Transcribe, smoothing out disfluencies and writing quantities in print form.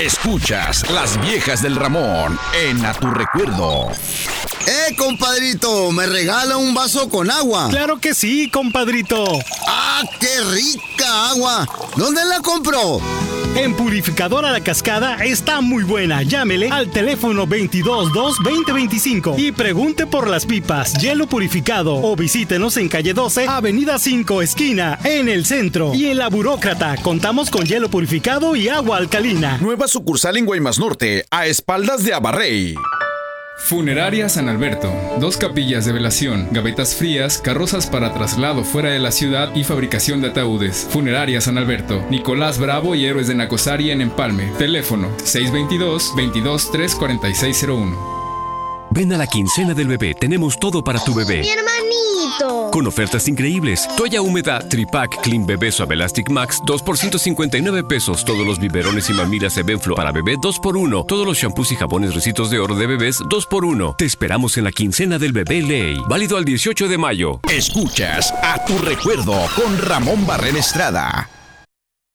Escuchas Las Viejas del Ramón en A Tu Recuerdo. Compadrito, ¿me regala un vaso con agua? ¡Claro que sí, compadrito! ¡Ah, qué rica agua! ¿Dónde la compró? En Purificadora La Cascada está muy buena. Llámele al teléfono 222-2025 y pregunte por las pipas, hielo purificado, o visítenos en calle 12, avenida 5, esquina, en el centro. Y en La Burócrata contamos con hielo purificado y agua alcalina. Nueva sucursal en Guaymas Norte, a espaldas de Abarrey. Funeraria San Alberto. 2 capillas de velación, gavetas frías, carrozas para traslado fuera de la ciudad y fabricación de ataúdes. Funeraria San Alberto. Nicolás Bravo y Héroes de Nacosari en Empalme. Teléfono 622-223-4601. Ven a la quincena del bebé, tenemos todo para tu bebé. ¡Mi hermanito! Con ofertas increíbles. Toalla húmeda Tripack Clean Bebé Suave Elastic Max, 2 por 159 pesos. Todos los biberones y mamilas Evenflo para bebé, 2 por 1. Todos los shampoos y jabones Recitos de Oro de bebés, 2 por 1. Te esperamos en la quincena del bebé Ley. Válido al 18 de mayo. Escuchas A Tu Recuerdo con Ramón Barrera Estrada.